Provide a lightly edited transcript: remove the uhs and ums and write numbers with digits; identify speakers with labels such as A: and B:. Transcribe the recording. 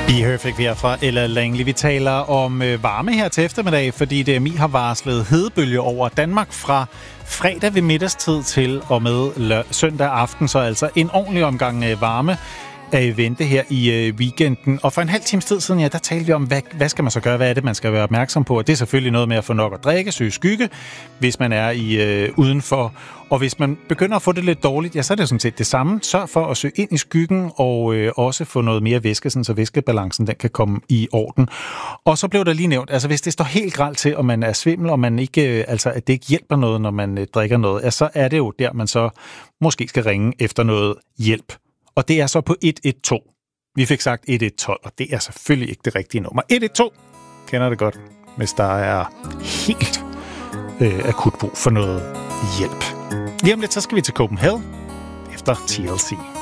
A: Be Her fik vi her fra Ella Langley. Vi taler om varme her til eftermiddag, fordi DMI har varslet hedebølge over Danmark fra fredag ved middagstid til og med søndag aften. Så altså en ordentlig omgang varme er i vente her i weekenden. Og for en halv times tid siden, der talte vi om, hvad skal man så gøre? Hvad er det, man skal være opmærksom på? Og det er selvfølgelig noget med at få nok at drikke, søge skygge, hvis man er udenfor. Og hvis man begynder at få det lidt dårligt, så er det sådan set det samme. Sørg for at søge ind i skyggen og også få noget mere væske, så væskebalancen den kan komme i orden. Og så blev der lige nævnt, altså hvis det står helt grelt til, og man er svimmel, og man ikke, at det ikke hjælper noget, når man drikker noget, så er det jo der, man så måske skal ringe efter noget hjælp. Og det er så på 112. Vi fik sagt 1112, og det er selvfølgelig ikke det rigtige nummer. 112 kender det godt, hvis der er helt akut brug for noget hjælp. Lige om lidt, så skal vi til Copenhagen efter TLC.